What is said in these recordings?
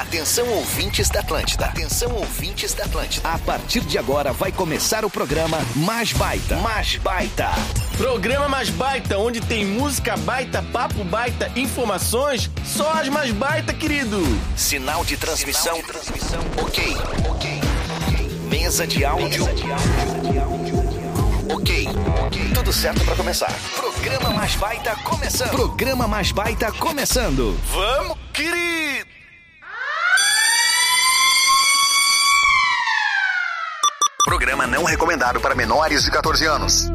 Atenção, ouvintes da Atlântida. Atenção, ouvintes da Atlântida. A partir de agora vai começar o programa Mais Baita. Mais Baita. Programa Mais Baita, onde tem música baita, papo baita, informações, só as mais baita, querido. Sinal de transmissão. Ok. Mesa de áudio. Ok. Tudo certo pra começar. Programa Mais Baita começando. Programa Mais Baita começando. Vamos, querido! Programa não recomendado para menores de 14 anos.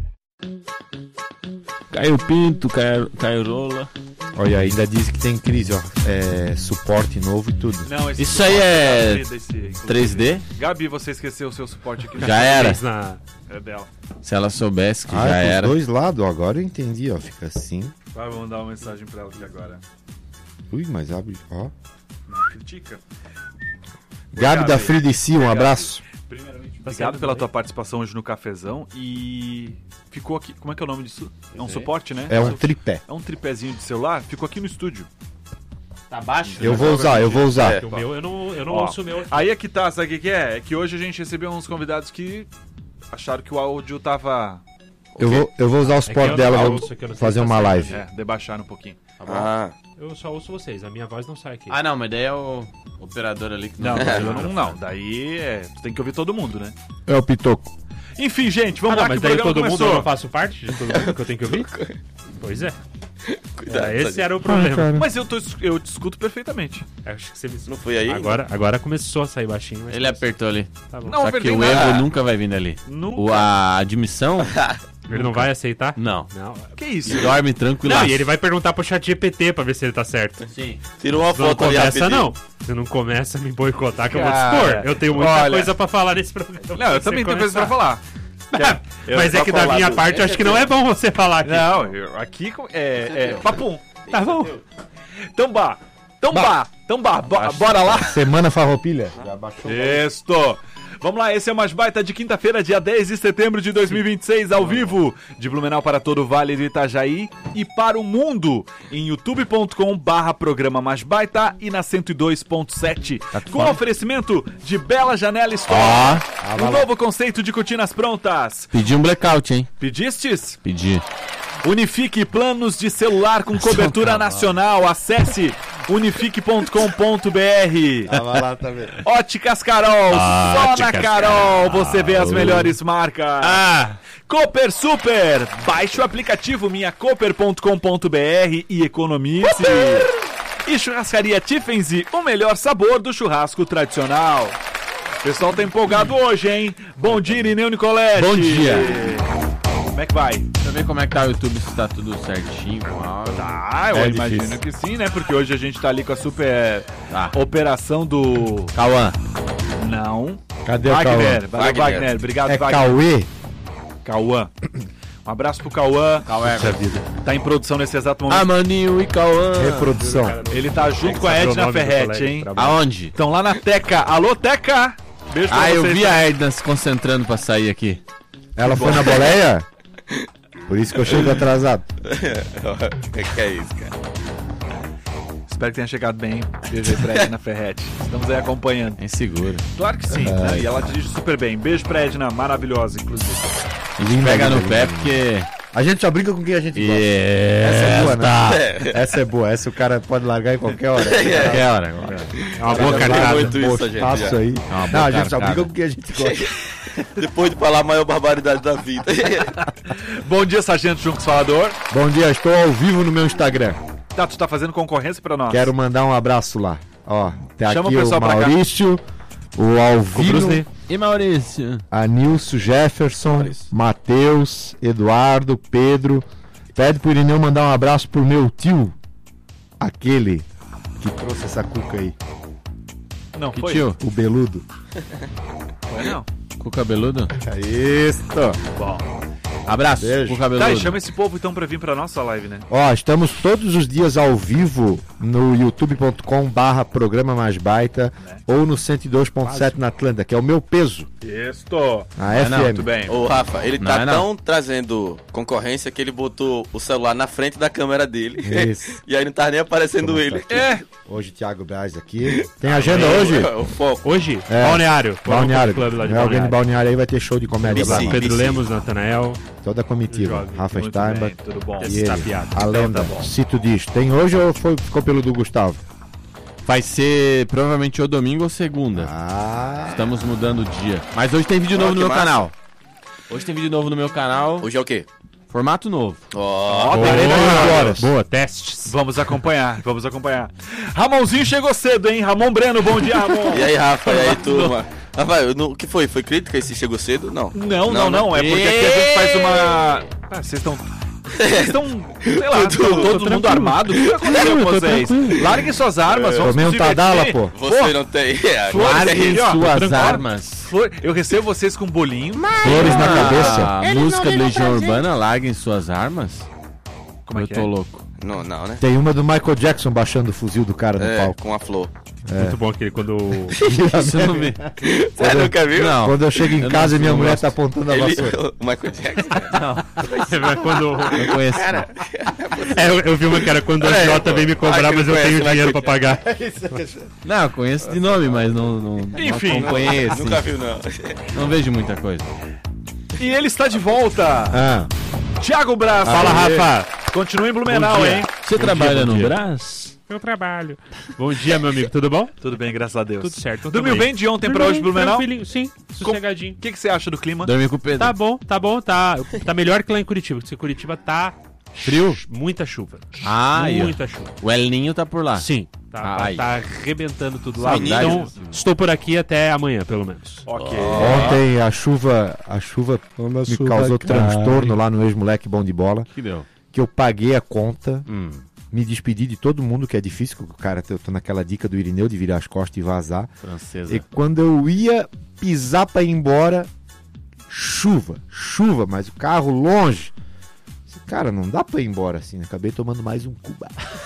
Caio Pinto, Caio Rola. Olha, ainda diz que tem crise, ó. Suporte novo e tudo. Não, Isso aí é 3D? Gabi, você esqueceu o seu suporte aqui. Já era. É dela. Se ela soubesse que já é era. Dos dois lados, agora eu entendi, ó. Fica assim. Vai, vamos dar uma mensagem pra ela aqui agora. Ui, mas abre, ó. Não critica. Gabi da Fridici, um abraço. Primeiramente, obrigado pela tua participação hoje no cafezão. E ficou aqui. Como é que é o nome disso? É um suporte, né? É um tripé. É um tripézinho de celular. Ficou aqui no estúdio. Tá baixo? Eu vou usar. O meu, eu não ouço o meu aqui. Aí é que tá, sabe o que é? É que hoje a gente recebeu uns convidados que acharam que o áudio tava... Eu vou usar o suporte dela, vou fazer uma live. Debaixaram um pouquinho. Tá bom? Eu só ouço vocês, a minha voz não sai aqui. Ah, não, mas daí é o operador ali que Não, daí tu tem que ouvir todo mundo, né? É o Pitoco. Enfim, gente, vamos lá mas que o daí programa todo começou. mundo eu não faço parte de todo mundo que eu tenho que ouvir? Pois é. Cuidado, Esse era o problema. cara. Mas eu te escuto perfeitamente. Acho que você me... Não foi aí? Agora começou a sair baixinho. Mas Ele apertou ali. Tá bom. Não, Só que apertei o nada. erro nunca vai vir dali. Nunca. A admissão, Ele não vai aceitar? não. Não. Que isso? Dorme tranquilo. Não, e ele vai perguntar pro chat GPT pra ver se ele tá certo. Sim. Tirou uma Se não foto ali começa, rapidinho. não. Se não começa a me boicotar, que eu vou Cara, dispor. Eu tenho muita olha- coisa pra falar nesse programa. Não, eu também tenho coisa pra falar. Mas é que da minha parte, eu acho que não é bom você falar aqui. Não, aqui é papum. Tá bom. Então bora lá. Semana Farroupilha. Já baixou. Isto. Vamos lá, esse é o Mais Baita de quinta-feira, dia 10 de setembro de 2026, ao vivo, de Blumenau para todo o Vale do Itajaí e para o mundo, em youtube.com/programa Mais Baita e na 102.7, com oferecimento de Bela Janela Store, um novo conceito de cortinas prontas. Pedi um blackout, hein? Pedistes? Pedi. Unifique planos de celular com cobertura nacional. Acesse unifique.com.br. Tava lá também. Óticas Carol, só na Óticas Carol você vê as melhores marcas. Ah! Cooper Super, baixe o aplicativo minhacooper.com.br e economize. E Churrascaria Tiffenzy, o melhor sabor do churrasco tradicional. O pessoal tá empolgado hoje, hein? Bom dia, Irineu Nicoletti. Bom dia. Como é que vai? Deixa eu ver como é que tá o YouTube, se tá tudo certinho com áudio. Ah, eu É imagino difícil. que sim, né? Porque hoje a gente tá ali com a super Tá. operação do... Cauã. Não. Cadê o Wagner. Cauã? Valeu, Wagner. Obrigado, É Wagner. Cauê? Cauã. Um abraço pro Cauã. Cauã. Puxa vida. Tá em produção nesse exato momento. Maninho e Cauã. Reprodução. Ele tá junto com a Edna Ferretti, hein? Aonde? Estão lá na Teca. Alô, Teca! Beijo pra Ah, vocês. eu vi a Edna se concentrando pra sair aqui. Ela foi na boleia? Por isso que eu chego atrasado. que é isso, cara? Espero que tenha chegado bem. Beijo aí pra Edna Ferretti. Estamos aí acompanhando. É inseguro. Claro que sim, né? E ela dirige super bem. Beijo pra Edna, maravilhosa, inclusive. A gente pega no pé porque... A gente só brinca com quem a gente gosta. Essa é boa, né? Essa é boa. Essa o cara pode largar em qualquer hora. Qualquer hora agora. É uma boa Já cartada. muito isso, a gente. Postaço Já. aí. uma boa Não, a gente só carcada. brinca com quem a gente gosta. Depois de falar a maior barbaridade da vida. Bom dia, Sargento Junks Falador. Bom dia, estou ao vivo no meu Instagram. Tá, tu tá fazendo concorrência pra nós. Quero mandar um abraço lá. Ó, tem Chama aqui o pessoal o pra cá. Maurício, o Alvino, E Maurício? a Nilson Jefferson, Matheus, Eduardo, Pedro. Pede pro Irineu mandar um abraço pro meu tio, aquele que trouxe essa cuca aí, Não, Que foi? tio? o beludo. Foi não. Com o cabeludo? É isso. Bom. Abraço, Beijo. com cabeludo. Tá, e chama esse povo então pra vir pra nossa live, né? Ó, estamos todos os dias ao vivo no youtube.com/programa mais baita ou no 102.7 na Atlanta, que é o meu peso, Isto. a É, FM. não, Muito bem. Ô, Rafa, ele Não tá é não. tão trazendo concorrência que ele botou o celular na frente da câmera dele. Isso. E aí não tá nem aparecendo Vou ele. mostrar aqui. Hoje Thiago Braz aqui. Tem agenda hoje? O foco. Hoje, É. Balneário. Balneário. Clube lá de É alguém de Balneário. Balneário aí vai ter show de comédia lá. Sim. Pedro Sim. Lemos, Natanael. Toda a comitiva. Jovem. Rafa Muito Steinbach. bem, tudo bom. E Esse ele, tapeado. a lenda, tá bom. se tu diz. Tem hoje ou ficou pelo do Gustavo? Vai ser provavelmente ou domingo ou segunda. Ah, Estamos mudando o dia. Mas hoje tem vídeo novo que no meu massa. canal. Hoje tem vídeo novo no meu canal. Hoje é o quê? Formato novo. Ó, boa, Arena boa, horas. Boa, testes. Vamos acompanhar, vamos acompanhar. Ramonzinho chegou cedo, hein? Ramon Breno, bom dia, Ramon. E aí, Rafa, e aí, turma? Rafa, o que foi? Foi crítica esse chegou cedo? Não. Não. É porque aqui a gente faz uma. Ah, vocês estão. Vocês estão, sei lá, todo mundo armado? O que aconteceu com vocês? Larguem suas armas, vamos tomei um nos divertir. Tadala, pô. Você não tem. Flores Larguem aqui, ó. suas Tranquilo. armas. Eu recebo vocês com bolinho. Flores na cabeça. A música do Legião Urbana, larguem suas armas. Como é Eu que tô é? louco. Não, né? Tem uma do Michael Jackson baixando o fuzil do cara no É, palco. com a flor. Muito bom aquele quando... Você não vê? Você nunca viu? Não. Quando eu chego em Eu casa não- e minha não mulher gosto. tá apontando a vassoura. O Michael Jackson. quando... Não conheço. eu vi uma que era quando a Peraí, Jota pô. vem me cobrar, Ah, que mas eu não tenho conhece, dinheiro vai pra pagar. Não, eu conheço de nome, mas não Enfim. acompanhei assim. Nunca viu, não. Não vejo muita coisa. E ele está de volta. Ah, Thiago Braz. Fala, Aê. Rafa. Continua em Blumenau, Bom dia. hein? Você trabalha bom no dia. Brás? Eu trabalho. Bom dia, meu amigo. Tudo bom? Tudo bem, graças a Deus. Tudo certo. eu Dormiu também. bem de ontem pra Dormi hoje, bem, Blumenau? tranquilinho. Sim, sossegadinho. O que você acha do clima? Dormi com o Pedro. Tá bom. Tá melhor que lá em Curitiba, porque Curitiba tá... Frio? Muita chuva. Ah, aí, ó. Muita chuva. O El Ninho tá por lá. Sim. Tá Ai. arrebentando tudo lá. Saudades Então, do Silvio. estou por aqui até amanhã, pelo menos. Ok. ontem a chuva me causou transtorno lá no ex-moleque bom de bola, Que deu? que eu paguei a conta, Hum. me despedi de todo mundo, que é difícil, que o cara, eu tô naquela dica do Irineu de virar as costas e vazar. Francesa. E quando eu ia pisar pra ir embora, chuva, mas o carro longe. Cara, não dá pra ir embora assim, né? Acabei tomando mais um Cuba.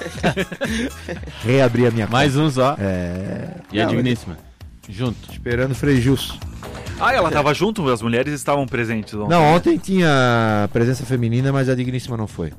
Reabri a minha Mais um só. É. E a Não, digníssima. Junto. esperando o Frei Gilson. Ah, ela tava junto? As mulheres estavam presentes ontem. Não, ontem tinha presença feminina, mas a digníssima não foi.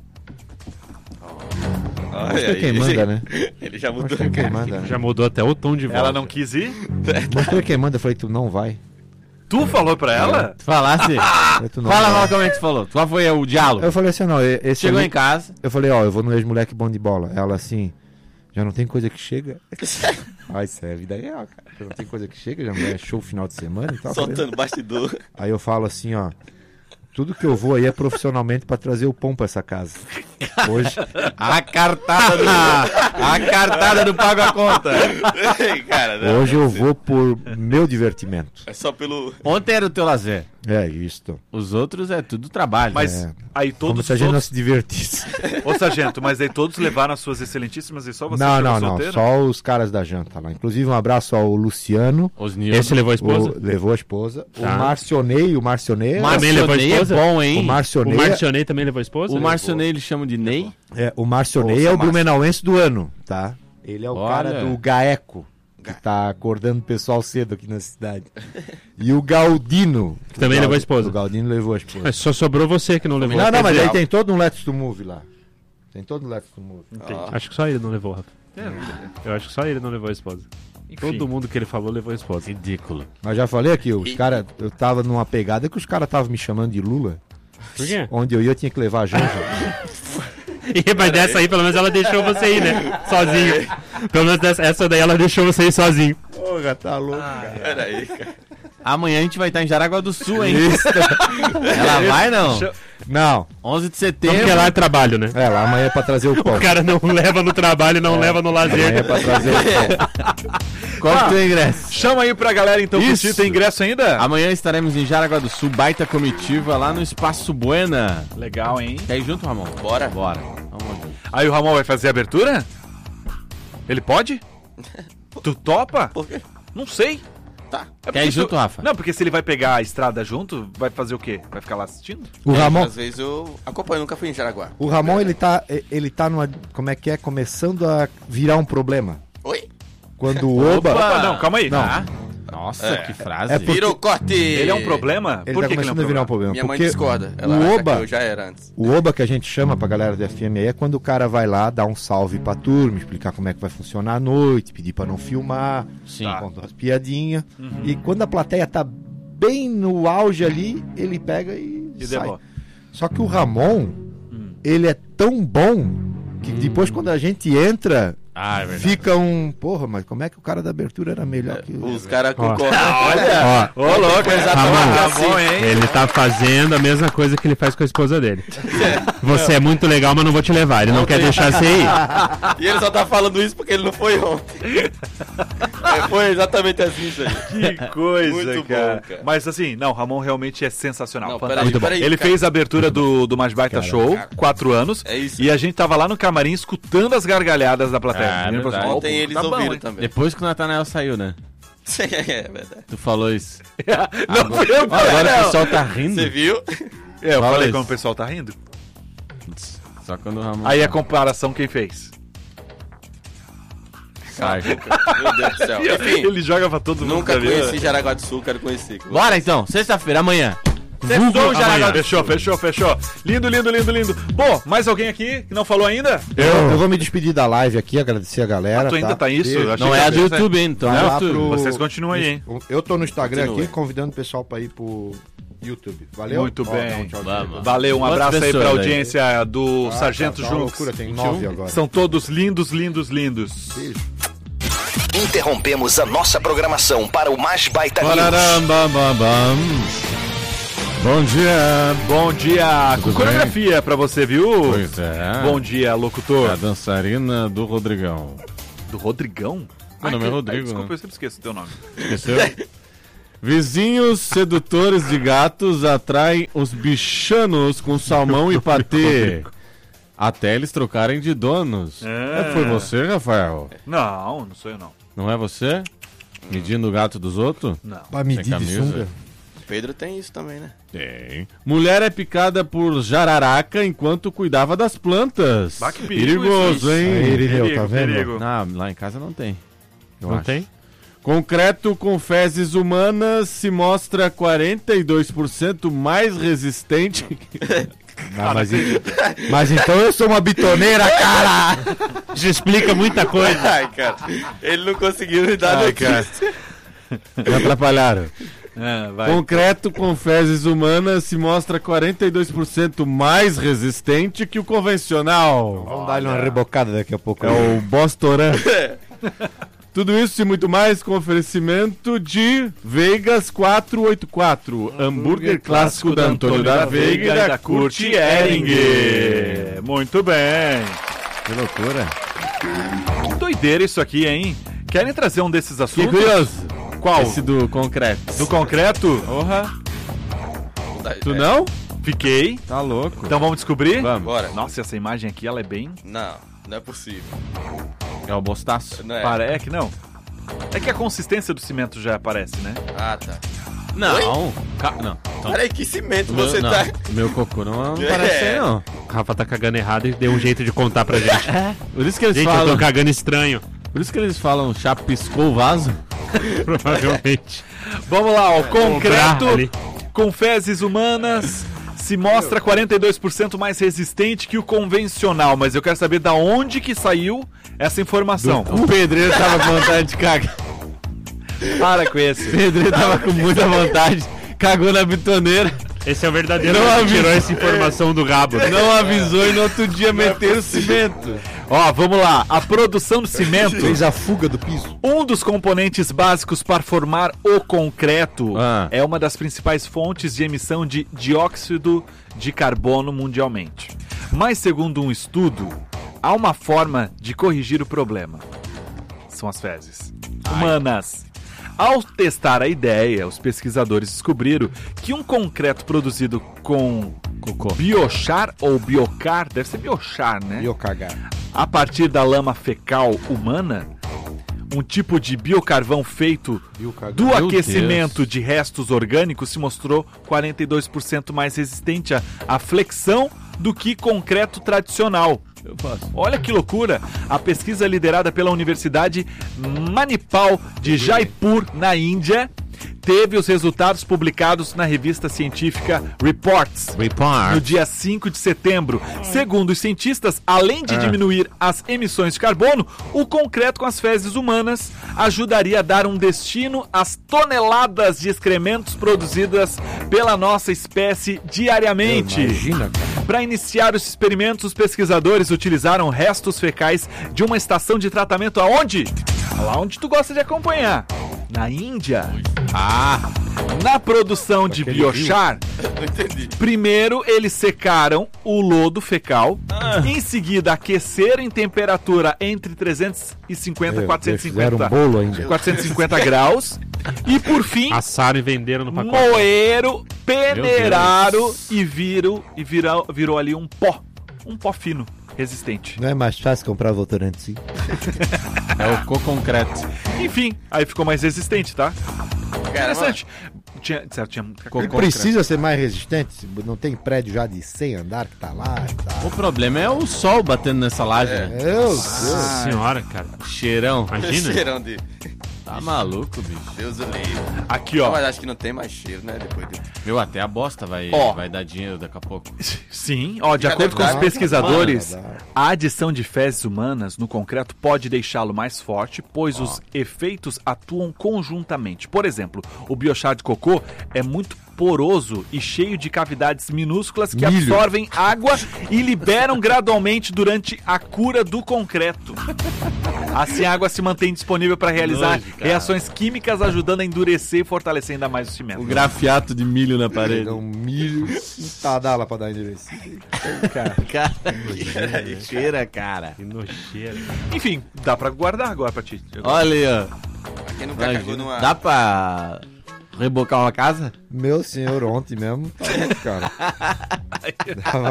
Mostra quem manda, né? Ele já mudou. Mostra quem manda, né? Já mudou até o tom de voz. Ela não quis ir? Mostrei quem manda, eu falei, tu não vai. Tu falou pra ela? Tu falasse? Falei, tu não Fala vai. como é que tu falou. Qual foi o diálogo? Eu falei assim, não, esse Chegou ali- em casa. Eu falei, ó, eu vou no ex-moleque bom de bola. Ela assim, já não tem coisa que chega. Ah, isso é vida real, cara. Já não tem coisa que chega, já não é show final de semana e tal. Soltando bastidor. Aí eu falo assim, ó, tudo que eu vou aí é profissionalmente pra trazer o pão pra essa casa. Hoje, A cartada do Pago a Conta. Cara, não. hoje eu vou por meu divertimento. É só pelo. Ontem era o teu lazer. É isto. Os outros é tudo trabalho. Mas É. aí Como todos... se a gente não todos... se divertisse. Ô, sargento, mas aí todos levaram as suas excelentíssimas e só você Não, ficou não, não. solteiro? Só os caras da janta lá. Inclusive, um abraço ao Luciano. Os Nildo. Esse levou a esposa? Levou a esposa. Tá. O Marcionei. Também levou a Marcionei é esposa? bom, hein? O O Marcionei. Marcionei também levou a esposa? O Marcionei eles chamam de Ney. O Marcionei Ouça, é o Márcio. blumenauense do ano, tá? Ele é o Olha. cara do Gaeco, que tá acordando o pessoal cedo aqui na cidade. E o Galdino. Que também levou a esposa. O Galdino levou a esposa. Mas só sobrou você que não levou. Não, Quer mas dizer, aí tem todo um Let's to Move lá. Tem todo um Let's to Move. Acho que só ele não levou, Rafa. Eu acho que só ele não levou a esposa. Enfim. Todo mundo que ele falou levou a esposa. Ridículo. Mas já falei aqui, os cara, eu tava numa pegada que os caras estavam me chamando de Lula. Por quê? Onde eu ia, eu tinha que levar a Janja. Mas dessa aí, pelo menos ela deixou você ir, né? Sozinho. Pelo menos essa daí ela deixou você ir sozinho. Porra, tá louco, cara. Peraí, cara. Amanhã a gente vai estar em Jaraguá do Sul, hein? Ela vai, não? Não, 11 de Porque setembro. lá é trabalho, né? lá amanhã é pra trazer o pão. O cara não leva no trabalho e não leva no Amanhã é lazer. pra trazer o pão. Qual que é o teu ingresso? Chama aí pra galera então, Isso. curtir. Tem ingresso ainda? Amanhã estaremos em Jaraguá do Sul, baita comitiva lá no Espaço Buena. Legal, hein? Quer ir junto, Ramon? Bora. Bora. Vamos junto. Aí o Ramon vai fazer a abertura? Ele pode? Tu topa? Por quê? Não sei. Tá. Quer ir junto, Rafa? Não, porque se ele vai pegar a estrada junto, vai fazer o quê? Vai ficar lá assistindo? O Ramon, Às vezes eu acompanho, nunca fui em Jaraguá. o Ramon ele tá numa, como é que é, começando a virar um problema. Oi? Quando o Oba, Opa, não, calma aí. Não. Ah, nossa, que frase. É porque- Virou corte! Ele é um problema? ele Por tá que que ele é um começando a virar um problema? problema. Minha mãe porque discorda. Ela o acha Oba, que eu já era antes. o Oba que a gente chama pra galera do FM aí é quando o cara vai lá dar um salve pra turma, explicar como é que vai funcionar a noite, pedir pra não filmar, Sim. contar umas piadinhas. E quando a plateia tá bem no auge ali, ele pega e sai. derrota. Só que o Ramon, ele é tão bom que depois quando a gente entra, Ah, é verdade. fica um... Porra, mas como é que o cara da abertura era melhor que o... Os caras concordam. Olha, Ô, louco, Ramon, assim, hein? ele tá fazendo a mesma coisa que ele faz com a esposa dele. Você é muito legal, mas não vou te levar. Ele não quer deixar você ir. E ele só tá falando isso porque ele não foi ontem. Foi exatamente assim isso aí. Que coisa, Muito cara. bom, cara. Mas assim, não, Ramon realmente é sensacional. Não, Fantástico. peraí, Ele cara. fez a abertura do Mais Baita Show, cara. 4 anos. É isso. E a gente tava lá no camarim escutando as gargalhadas da plateia. Ah, é Ele falou assim, verdade. "Ó, Ontem pô, eles tá bom, ouviram hein?" também. depois que o Natanael saiu, né? É verdade. Tu falou isso. Não fui eu, Agora não. o pessoal tá rindo. Você viu? É, eu Fala falei isso. como o pessoal tá rindo. Só quando o Ramon... Aí a comparação quem fez? sai. Meu Deus do céu. Enfim, Ele joga pra todo mundo. nunca tá ligado? conheci Jaraguá do Sul, quero conhecer. Bora então, sexta-feira, amanhã. Sextou, Jaraguá. amanhã. Fechou. Lindo. Bom, mais alguém aqui que não falou ainda? Eu vou me despedir da live aqui, agradecer a galera. Tu ainda tá isso? Beijo. Eu achei Não que é a era do isso, né? YouTube, hein? Então Vai é o lá YouTube. pro- Vocês continuem aí, hein? Eu tô no Instagram Continue. aqui convidando o pessoal pra ir pro YouTube. Valeu? Muito Ó, bem. dá um tchau, Vamos. tchau. Valeu, um Quantas abraço aí pra pessoas aí? audiência do Sargento Tá uma Junks. loucura, tem 9 agora. São todos lindos. Beijo. Interrompemos a nossa programação para o Mais Baita News. Pararam, bam, bam, bam. Bom dia. Bom dia, com Tudo coreografia pra você, viu? Pois é. Bom dia, locutor. A dançarina do Rodrigão. Do Rodrigão? Meu nome é Rodrigo, Desculpa, né? eu sempre esqueço o teu nome. Esqueceu? Vizinhos sedutores de gatos atraem os bichanos com salmão e patê. Até eles trocarem de donos. É. Foi você, Rafael? Não sou eu não. Não é você? Medindo o gato dos outros? Não. Pra medir de camisa. sunga. Pedro tem isso também, né? Tem. Mulher é picada por jararaca enquanto cuidava das plantas. Bah, que perigo Perigoso, isso. hein? Aí, Irineu, tá vendo? perigo. Não, lá em casa não tem. Eu Não acho. tem? Concreto com fezes humanas se mostra 42% mais resistente. Não, mas então eu sou uma bitoneira, cara! Isso explica muita coisa. Ai, cara. Ele não conseguiu me dar Ai, cara. notícia. Me atrapalharam. Vai. Concreto com fezes humanas se mostra 42% mais resistente que o convencional. Vamos dar-lhe uma rebocada daqui a pouco. É o Bostoran. Tudo isso e muito mais com oferecimento de Vegas 484, hambúrguer clássico da Antônio da Veiga e da Curti Hering. Muito bem. Que loucura. Que doideira isso aqui, hein? Querem trazer um desses Que assuntos? curioso. Qual? Esse do concreto. Do concreto? Porra. Tu É, não? Fiquei. Tá louco. Então vamos descobrir? Vamos. Bora. Nossa, essa imagem aqui, ela é bem... Não é possível. É o Bostaço? Não é. É que não. É que a consistência do cimento já aparece, né? Ah, tá. Não. Não. Então, Peraí, que cimento meu, você não. tá... Meu cocô não É. parece aí, não. O Rafa tá cagando errado e deu um jeito de contar pra gente. Por isso que eles Gente, eu falam... tô cagando estranho. Por isso que eles falam chapiscou o vaso. Provavelmente. Vamos lá, ó. Concreto Comprar ali. com fezes humanas se mostra 42% mais resistente que o convencional. Mas eu quero saber da onde que saiu essa informação. O pedreiro tava com vontade de cagar. Para com esse. O pedreiro tava com muita vontade. Cagou na bitoneira. Esse é o verdadeiro. Não Ele avisou. tirou essa informação do rabo. Não avisou e no outro dia meteram o cimento. Ó, vamos lá. A produção do cimento, Fez a fuga do piso. um dos componentes básicos para formar o concreto, Ah. é uma das principais fontes de emissão de dióxido de carbono mundialmente. Mas, segundo um estudo, há uma forma de corrigir o problema. São as fezes humanas. Ao testar a ideia, os pesquisadores descobriram que um concreto produzido com Cocô. biochar ou biocar, deve ser biochar, né? E eu cagar. A partir da lama fecal humana, um tipo de biocarvão feito do aquecimento de restos orgânicos, se mostrou 42% mais resistente à flexão do que concreto tradicional. Olha que loucura! A pesquisa liderada pela Universidade Manipal de Jaipur, na Índia, teve os resultados publicados na revista científica Reports no dia 5 de setembro. Segundo os cientistas, além de diminuir as emissões de carbono, o concreto com as fezes humanas ajudaria a dar um destino às toneladas de excrementos produzidas pela nossa espécie diariamente. Imagina, cara. Para iniciar os experimentos, os pesquisadores utilizaram restos fecais de uma estação de tratamento aonde? Lá onde tu gosta de acompanhar. Na Índia. Na produção de biochar, primeiro eles secaram o lodo fecal, em seguida aqueceram em temperatura entre 350 e 450 graus, e por fim Assaram e venderam no pacote. moeram, peneiraram e virou ali um pó fino, resistente. Não é mais fácil comprar Votorantim? É o co-concreto. Enfim, aí ficou mais resistente, tá? Interessante. Tinha Ele precisa ser mais resistente? Não tem prédio já de 100 andar que tá lá e tal. O problema é o sol batendo nessa laje, né? Meu Deus. Nossa senhora, cara. Cheirão. Imagina. Cheirão de... Tá maluco, bicho. Deus o livre. Aqui, ó. Mas acho que não tem mais cheiro, né? Depois de... Meu, até a bosta vai dar dinheiro daqui a pouco. Sim, ó, de Já acordo deve com os dar. pesquisadores, a adição de fezes humanas no concreto pode deixá-lo mais forte, pois os efeitos atuam conjuntamente. Por exemplo, o biochar de cocô é muito poroso e cheio de cavidades minúsculas que absorvem água e liberam gradualmente durante a cura do concreto. Assim, a água se mantém disponível para realizar reações químicas, ajudando a endurecer e fortalecer ainda mais o cimento. O grafiato de milho na parede. Pegar um milho, não tá dá lá pra dar endereço. Cara, que cheira, cara. Que nojeira. Enfim, dá pra guardar agora pra ti. Olha aí, ó. Quem nunca cagou numa... Dá pra rebocar uma casa? Meu senhor, ontem mesmo, tá louco, cara. Dava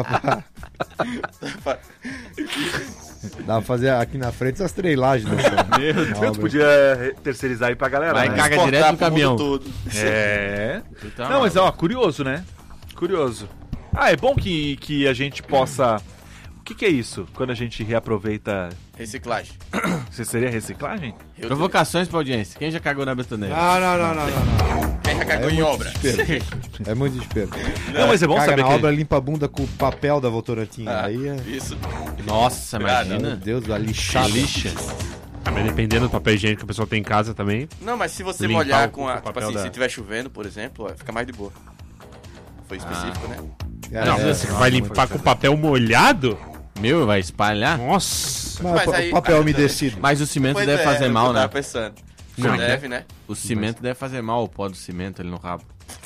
pra fazer aqui na frente essas treilagens. Meu Tu podia terceirizar aí pra galera. Vai né? caga direto no caminhão. É. Tá Não, mas ó, curioso, né? Curioso. Ah, é bom que a gente possa... O que é isso? Quando a gente reaproveita... Reciclagem. Você seria reciclagem? Provocações pra audiência. Quem já cagou na betoneira? Não. Quem já cagou em obra? É muito desespero. Não, mas é bom Caga saber na que... obra, limpa a bunda com o papel da Votorantim. Aí é... Isso. Nossa, Meu imagina. Deus, a lixada. Lixa. Ah, mas dependendo do papel higiênico que a pessoa tem em casa também. Não, mas se você Limpar molhar o com a... Tipo papel assim, da- se tiver chovendo, por exemplo, ó, fica mais de boa. Foi específico, né? Não, você vai limpar com papel molhado? Meu, vai espalhar? Nossa. Mas aí- papel aí- umedecido. Mas o cimento Pois deve é, fazer eu mal, tava né? pensando. Não, Deve, né? O cimento deve fazer mal, o pó do cimento ali no rabo.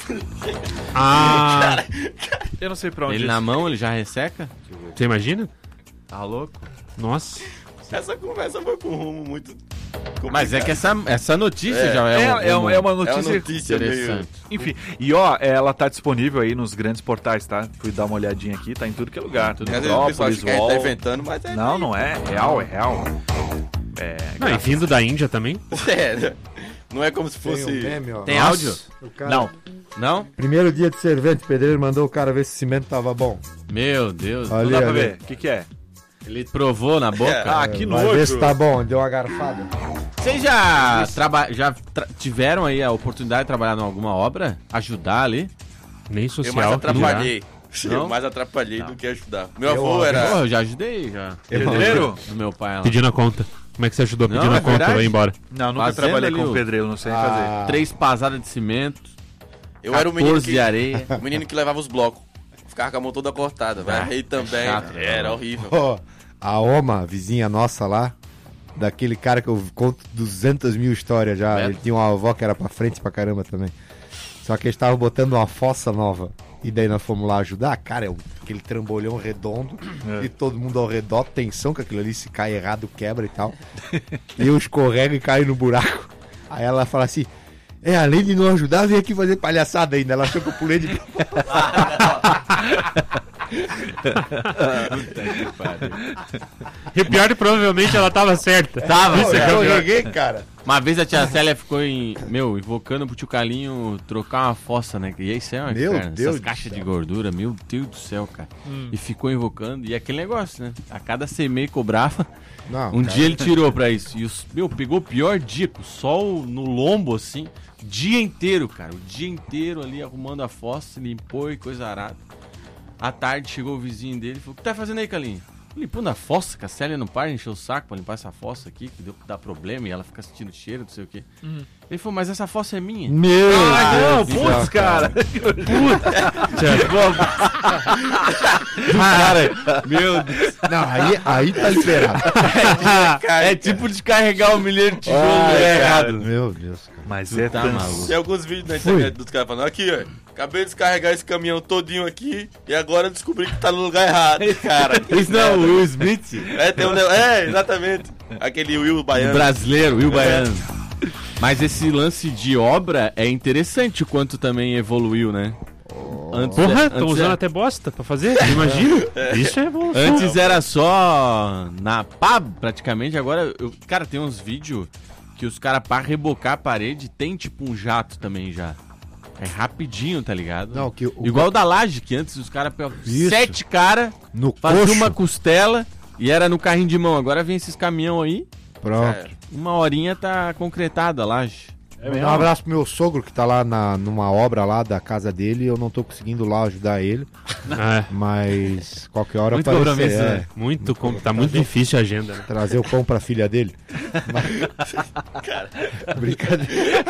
Ah, Eu não sei pra onde Ele na mão, ele já resseca? você imagina? Tá louco? Nossa. Essa conversa foi com um rumo muito... Mas é que essa notícia já É uma É uma notícia... notícia meio... interessante. Enfim, e ó, ela tá disponível aí nos grandes portais, tá? Fui dar uma olhadinha aqui, tá em tudo que é lugar. Tudo Às vezes o pessoal acha que a gente tá UOL. inventando, mas é... Não, não é. Real, é real. Não, e vindo da Índia também? É, não é como se Tem fosse... um meme, ó. Tem áudio? O cara- Não. Não? Primeiro dia de servente, o pedreiro mandou o cara ver se o cimento tava bom. Meu Deus. Não Ali, dá pra ali. ver. O que é? Ele provou na boca? Ah, que Vai ver se nojo. tá bom, deu uma garfada. Vocês já tiveram aí a oportunidade de trabalhar em alguma obra? Ajudar ali? Nem Eu social. mais que atrapalhei. Não? Eu mais atrapalhei do que ajudar. Meu Eu- avô era... Pô, eu já ajudei, já. Pedreiro? Do meu pai lá. Pedindo a conta. Como é que você ajudou Não, pedindo é a conta verdade. vai embora? Não, nunca Fazendo trabalhei ali com o- pedreiro, não sei fazer. Ah, 3 pasadas de cimento, Eu era o menino 14 que... de areia. O menino que levava os blocos. Ficava com a mão toda cortada. Vai rei também. chato, Era horrível. ó, a Oma, vizinha nossa lá, daquele cara que eu conto 200 mil histórias já. Beto? Ele tinha uma avó que era pra frente pra caramba também. Só que eles estavam botando uma fossa nova. E daí nós fomos lá ajudar. Cara, é aquele trambolhão redondo. E todo mundo ao redor, tensão, que aquilo ali se cai errado, quebra e tal. E eu escorrego e caio no buraco. Aí ela fala assim: além de não ajudar, vem aqui fazer palhaçada ainda. Ela achou que eu pulei de. E pior que provavelmente ela tava certa. Tava, Eu joguei, cara. Uma vez a tia Célia ficou invocando pro tio Calinho trocar uma fossa, né? E isso é uma Meu inferno. Deus Essas do caixas céu. de gordura, meu Deus do céu, cara. E ficou invocando, e aquele negócio, né? A cada semeio cobrava. Não, Um cara. dia ele tirou pra isso. E pegou o pior dia, com o sol no lombo, assim. Dia inteiro, cara. O dia inteiro ali arrumando a fossa, limpou e coisa arada. À tarde chegou o vizinho dele e falou: o que tá fazendo aí, Calinho? Limpando a fossa, que a Célia não para de encher o saco pra limpar essa fossa aqui, que dá problema e ela fica sentindo cheiro, não sei o quê. Ele falou: mas essa fossa é minha. Meu Não, Deus do putz, céu, cara. Cara, meu Deus. Não, aí tá liberado. É tipo descarregar o milheiro de tijolo Ai, errado. Meu Deus, cara. Mas é Tá maluco. Tem alguns vídeos na internet dos caras falando, aqui, ó, acabei de descarregar esse caminhão todinho aqui e agora eu descobri que tá no lugar errado, cara. Isso não é o Will Smith? Exatamente. Aquele Will baiano. Brasileiro, Will Baiano. Mas esse lance de obra é interessante o quanto também evoluiu, né? Antes, Porra, estão antes usando era- até bosta pra fazer? Imagina. Isso é bom. Antes era só na pá, praticamente. Agora, cara, tem uns vídeos que os caras, pra rebocar a parede, tem tipo um jato também já. É rapidinho, tá ligado? Não, que o- Igual o da laje, que antes os caras pegavam Isso. 7 caras, No faziam coxo. uma costela e era no carrinho de mão. Agora vem esses caminhão aí, Pronto. uma horinha tá concretada a laje. Mandar um abraço pro meu sogro que tá lá numa obra lá da casa dele. Eu não tô conseguindo lá ajudar ele, É, mas qualquer hora Muito aparecer, compromisso, é, né? tá muito difícil a agenda, né? trazer o pão pra filha dele. Brincadeira.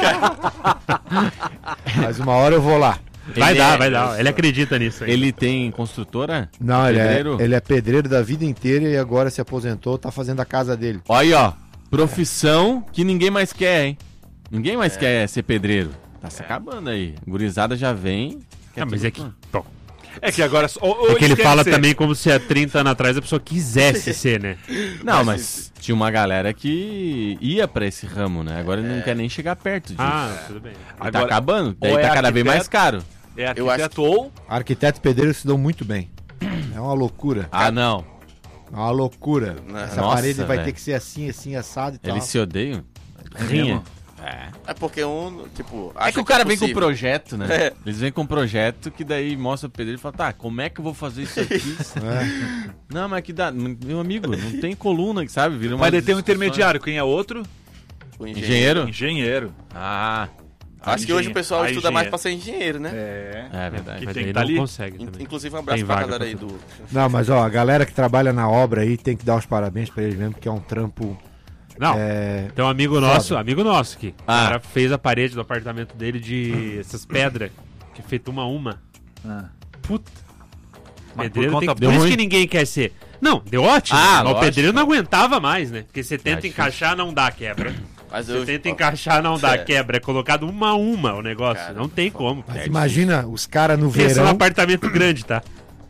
Mas uma hora eu vou lá. Vai Ele dar, é- vai dar. Ele acredita nisso aí. Ele tem construtora? Não, Pedreiro? ele é pedreiro da vida inteira e agora se aposentou, tá fazendo a casa dele. Olha aí, ó. Profissão que ninguém mais quer, hein? Ninguém mais quer ser pedreiro. Tá se acabando aí. Gurizada já vem. quer Ah, mas tudo é que, pronto. bom, É que agora. é que ele fala também como se há 30 anos atrás a pessoa quisesse ser, né? Não, mas tinha uma galera que ia pra esse ramo, né? Agora ele não quer nem chegar perto disso. Ah, tudo bem. E agora- tá acabando. Daí ou é tá cada vez arquiteto- mais caro. É Eu acho arquiteto ou. Arquiteto e pedreiro se dão muito bem. É uma loucura. Ah, não. É uma loucura. Essa Nossa, parede vai velho. ter que ser assim, assim, assado e tal. Eles se odeiam. Rinha. É porque um, tipo... É que acha o cara vem com possível. projeto, né? É. Eles vêm com projeto que daí mostra pro pedreiro e fala: tá, como é que eu vou fazer isso aqui? Não, mas que dá. Meu amigo, não tem coluna, sabe? Vira uma Mas daí tem um discussão. intermediário. Quem é outro? O Engenheiro? Engenheiro. Ah, Acho que hoje o pessoal A estuda mais engenheiro. pra ser engenheiro, né? É. é verdade. Que Mas tem daí que tá não ali. consegue também. Inclusive, um abraço Tem pra vaga galera aí pra do... Não, mas ó, a galera que trabalha na obra aí tem que dar os parabéns pra eles mesmo, porque é um trampo. Não, tem um amigo nosso aqui. O Ah. cara fez a parede do apartamento dele de essas pedras, que é feito uma a uma. Ah. Puta. Mas Pedreiro por tem conta- que... Por isso ruim? que ninguém quer ser. Não, deu ótimo. Ah, mas o lógico. pedreiro não aguentava mais, né? Porque você tenta difícil. encaixar, não dá quebra. Mas Você eu... tenta encaixar, não dá É. quebra. É colocado uma a uma o negócio. Cara, não tem como. Mas imagina os caras no Pensa num verão. apartamento grande, tá?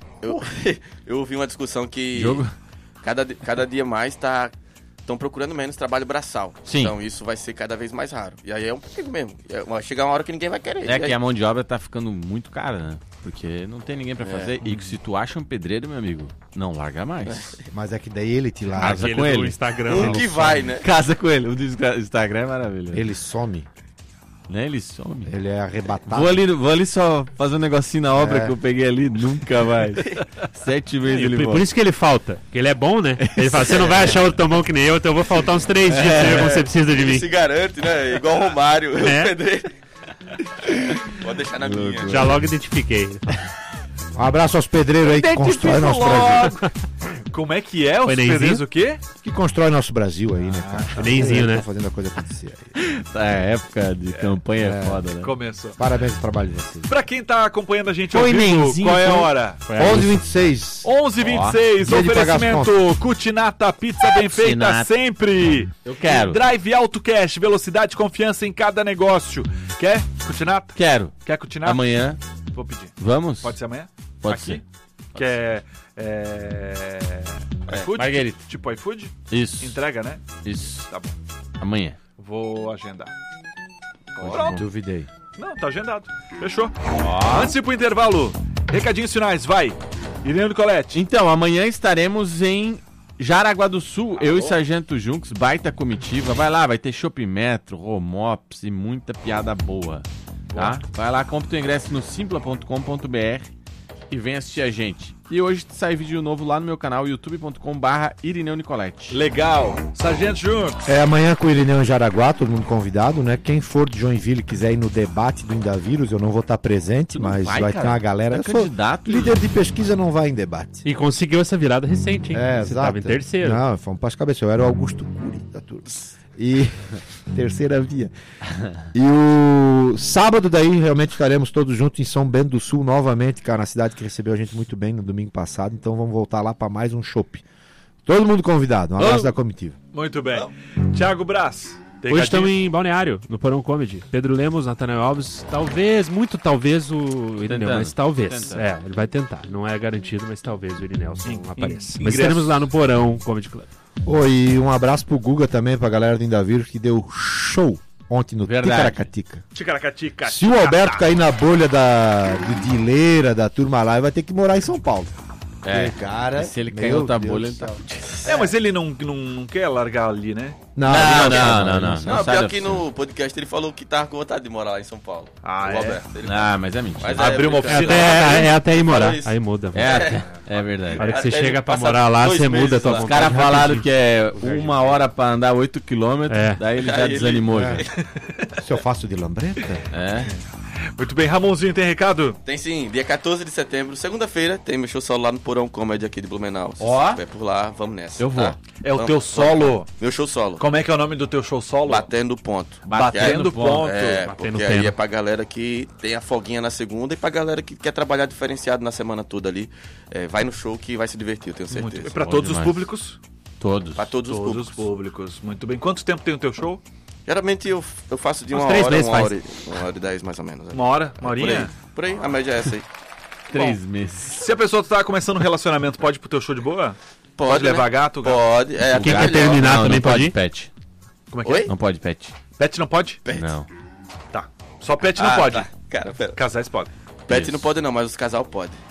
Eu ouvi uma discussão que... Jogo? Cada dia mais estão procurando menos trabalho braçal. Sim. Então isso vai ser cada vez mais raro. E aí é um perigo mesmo. Vai chegar uma hora que ninguém vai querer. É E que aí- a mão de obra tá ficando muito cara, né? Porque não tem ninguém pra fazer. E se tu acha um pedreiro, meu amigo, não larga mais. Mas é que daí ele te larga. Casa Aquele com do ele. Instagram. Um que vai, né? Casa com ele. O do Instagram é maravilhoso. Ele some. Né? Ele some. Ele é arrebatado. Vou ali só fazer um negocinho na obra É. que eu peguei ali, nunca mais. 7 meses ele Por volta. isso que ele falta. Porque ele é bom, né? Ele fala, você não vai achar outro tão bom que nem eu, então eu vou faltar uns 3 dias pra ver como você precisa de Ele mim. se garante, né? Igual o Romário, É. o pedreiro. Pode deixar na minha. Já logo identifiquei. Um abraço aos pedreiros aí que constroem nosso Brasil. Como é que é? Os Foi Neyzinho? pedreiros o quê? Que constrói nosso Brasil aí, né, cara? o Neyzinho, né? Tá fazendo a coisa acontecer aí. É, época de campanha é foda, né? Começou. Parabéns pelo trabalho de vocês. Pra quem tá acompanhando a gente ao Foi vivo, Neyzinho, qual é a foi? hora? 11h26. 11h26, Dia de pagar as oferecimento Cutinata, pizza bem feita Cutinata. sempre. Eu quero. Drive Auto Cash, velocidade e confiança em cada negócio. Quer Cutinata? Quero. Quer Cutinata? Amanhã, Vou pedir. vamos? Pode ser amanhã? Pode Aqui? ser. Quer iFood? Marguerite. Tipo iFood? Isso. Entrega, né? Isso. Tá bom. Amanhã. Vou agendar. Duvidei. Não, tá agendado. Fechou. Antes de ir pro intervalo, recadinhos finais, vai. Irineu Nicoletti. Então, amanhã estaremos em Jaraguá do Sul, eu e Sargento Junks, baita comitiva. Vai lá, vai ter Shopping Metro, Romops e muita piada boa, tá? Vai lá, compra o teu ingresso no simpla.com.br e vem assistir a gente. E hoje sai vídeo novo lá no meu canal, youtube.com/Irineu Nicoletti. Legal. Sargento Junks. Amanhã com o Irineu em Jaraguá, todo mundo convidado, né? Quem for de Joinville e quiser ir no debate do Indavírus, eu não vou estar presente, mas vai ter uma galera. É candidato. Líder de pesquisa não vai em debate. E conseguiu essa virada recente, hein? Você exato. tava em terceiro. Não, fomos para as cabeças. Eu era o Augusto Cury da turma. E terceira via. E o sábado daí realmente estaremos todos juntos em São Bento do Sul novamente, cara, na cidade que recebeu a gente muito bem no domingo passado. Então vamos voltar lá para mais um chopp. Todo mundo convidado. Um abraço da comitiva. Muito bem. Thiago Braz. Hoje estamos em Balneário, no Porão Comedy. Pedro Lemos, Natanael Alves, talvez, muito talvez o Irineu, mas talvez. Ele vai tentar. Não é garantido, mas talvez o Irinelson apareça. Mas estaremos lá no Porão Comedy Club. E um abraço pro Guga também, pra galera do Indavírus, que deu show ontem no Ticaracatica. Ticaracatica. Se o Alberto cair na bolha do Dileira, da turma lá, ele vai ter que morar em São Paulo. Cara, se ele cair em outra bolha, ele tá... mas ele não quer largar ali, né? Não. Não, pior que no podcast ele falou que tava com vontade de morar lá em São Paulo. O Roberto. Mas é mentira. Mas abriu uma oficina. Até ir morar. Aí muda. É verdade. A hora que você chega pra morar lá, você muda a tua vontade. Os caras falaram que é 1 hora pra andar 8 km, daí ele já desanimou. Se eu faço de lambreta? Muito bem, Ramonzinho, tem recado? Tem sim, dia 14 de setembro, segunda-feira, tem meu show solo lá no Porão Comedy aqui de Blumenau. Se Ó. estiver por lá, vamos nessa. Eu vou. Tá? É o teu solo. Meu show solo. Como é que é o nome do teu show solo? Batendo ponto. Batendo ponto. Batendo Porque pena. aí é pra galera que tem a folguinha na segunda e pra galera que quer trabalhar diferenciado na semana toda ali. Vai no show que vai se divertir, eu tenho certeza. Muito bem. Pra Bom todos demais. os públicos? Todos. Pra todos os públicos. Muito bem. Quanto tempo tem o teu show? Geralmente eu faço de Uns uma 3 hora, meses uma faz. hora e 10 mais ou menos. Uma hora? Uma horinha? Por aí, a média é essa aí. 3 meses. Se a pessoa tá começando um relacionamento, pode ir pro teu show de boa? Pode levar né? gato? Pode. Quem até quer terminar Não, também não pode ir? pet. Como é que Oi? é? Não pode pet. Pet não pode? Não. Tá. Só pet não pode. Tá. Cara, pera. Casais podem. Pet Isso. não pode não, mas os casal pode.